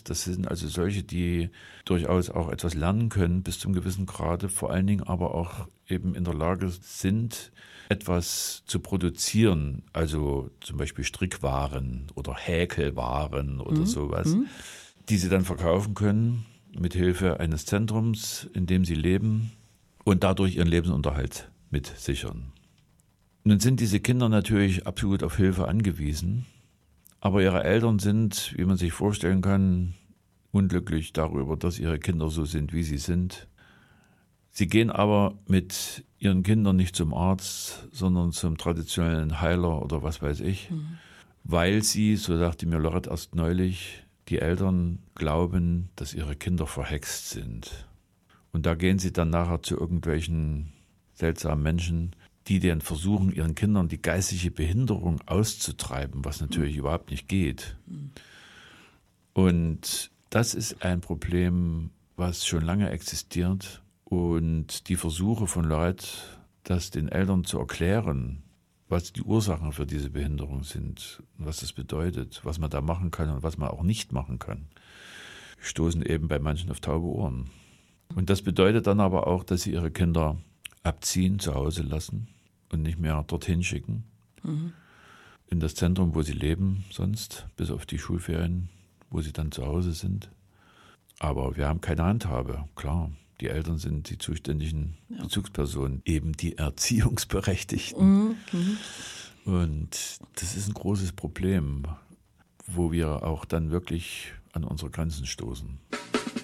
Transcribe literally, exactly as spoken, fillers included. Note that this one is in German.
sind. Das sind also solche, die durchaus auch etwas lernen können bis zum gewissen Grade, vor allen Dingen aber auch eben in der Lage sind, etwas zu produzieren, also zum Beispiel Strickwaren oder Häkelwaren oder mhm. sowas, mhm. die sie dann verkaufen können mit Hilfe eines Zentrums, in dem sie leben und dadurch ihren Lebensunterhalt mit sichern. Nun sind diese Kinder natürlich absolut auf Hilfe angewiesen, aber ihre Eltern sind, wie man sich vorstellen kann, unglücklich darüber, dass ihre Kinder so sind, wie sie sind. Sie gehen aber mit ihren Kindern nicht zum Arzt, sondern zum traditionellen Heiler oder was weiß ich, mhm. weil sie, so sagte mir Lorette erst neulich, die Eltern glauben, dass ihre Kinder verhext sind. Und da gehen sie dann nachher zu irgendwelchen seltsamen Menschen, die dann versuchen, ihren Kindern die geistige Behinderung auszutreiben, was natürlich mhm. überhaupt nicht geht. Mhm. Und das ist ein Problem, was schon lange existiert. Und die Versuche von Lorette, das den Eltern zu erklären, was die Ursachen für diese Behinderung sind, was das bedeutet, was man da machen kann und was man auch nicht machen kann, stoßen eben bei manchen auf taube Ohren. Und das bedeutet dann aber auch, dass sie ihre Kinder abziehen, zu Hause lassen und nicht mehr dorthin schicken, mhm. in das Zentrum, wo sie leben, sonst, bis auf die Schulferien, wo sie dann zu Hause sind. Aber wir haben keine Handhabe, klar. Die Eltern sind die zuständigen ja. Bezugspersonen, eben die Erziehungsberechtigten. Mhm. Mhm. Und das ist ein großes Problem, wo wir auch dann wirklich an unsere Grenzen stoßen.